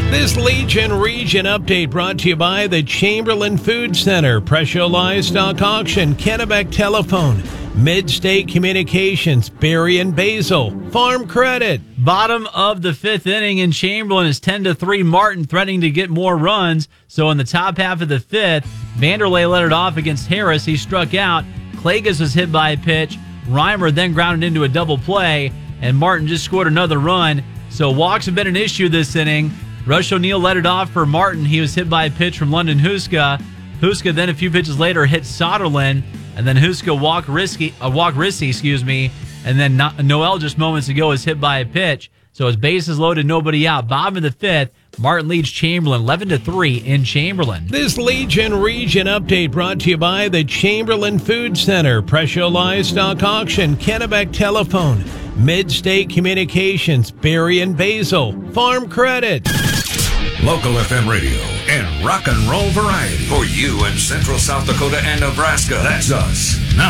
This Legion Region update brought to you by the Chamberlain Food Center, Presho Livestock Auction, Kennebec Telephone, Mid-State Communications, Berry and Basil, Farm Credit. Bottom of the fifth inning in Chamberlain is 10-3. Martin threatening to get more runs. So in the top half of the fifth, Vanderlei led it off against Harris. He struck out. Klages was hit by a pitch. Reimer then grounded into a double play, and Martin just scored another run. So walks have been an issue this inning. Rush O'Neill led it off for Martin. He was hit by a pitch from London Huska. Huska then a few pitches later hit Soderlin, and then Huska walked Rissy, and then Noel just moments ago was hit by a pitch. So his bases loaded, nobody out. Bottom of the fifth, Martin leads Chamberlain 11-3 in Chamberlain. This Legion Region update brought to you by the Chamberlain Food Center, Presho Livestock Auction, Kennebec Telephone, Mid-State Communications, Berry and Basil, Farm Credit. Local FM radio and rock and roll variety for you in Central South Dakota and Nebraska. That's us.